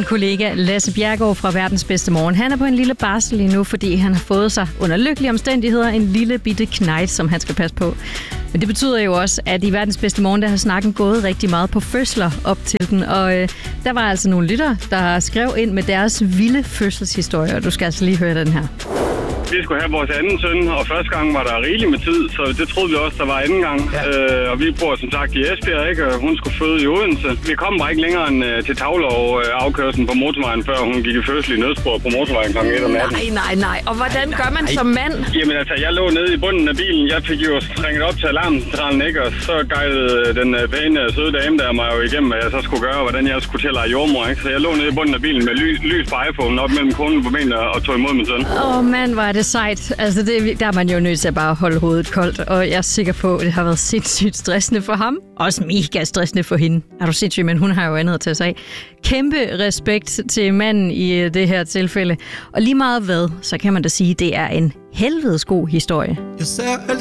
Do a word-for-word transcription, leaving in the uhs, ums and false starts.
Min kollega Lasse Bjerregaard fra Verdens Bedste Morgen, han er på en lille barsel lige nu, fordi han har fået sig under lykkelige omstændigheder en lille bitte knejt, som han skal passe på. Men det betyder jo også, at i Verdens Bedste Morgen, der har snakken gået rigtig meget på fødsler op til den. Og øh, der var altså nogle lyttere, der skrev ind med deres vilde fødselshistorier. Du skal altså lige høre den her. Vi skulle have vores anden søn, og første gang var der rigeligt med tid, så det troede vi også, der var anden gang. Ja. Øh, og vi bor som sagt i Esbjerg, ikke? Og hun skulle føde i Odense. Vi kom bare ikke længere end uh, til Tavlov uh, afkørslen på motorvejen, før hun gik i fødsel i nødspor på motorvejen klokken et om natten. Nej, nej, nej. Og hvordan gør man som mand? Jamen altså, jeg lå nede i bunden af bilen. Jeg fik jo ringet op til alarmcentralen, ikke? Og så guidede den uh, pæne, søde dame der mig jo igennem, hvad jeg så skulle gøre, og hvordan jeg skulle til at lege jordmor, ikke? Så jeg lå nede i bunden af bilen med ly- lys på iPhone op mellem konen på benene og tog imod min søn. Åh oh, mand, hvor er det sejt. Altså, det, der er man jo nødt til at bare holde hovedet koldt, og jeg er sikker på, at det har været sindssygt stressende for ham. Også mega stressende for hende. Er du sindssygt, men hun har jo andet at tage sig af. Kæmpe respekt til manden i det her tilfælde. Og lige meget hvad, så kan man da sige, at det er en helvedes god historie. Jeg ser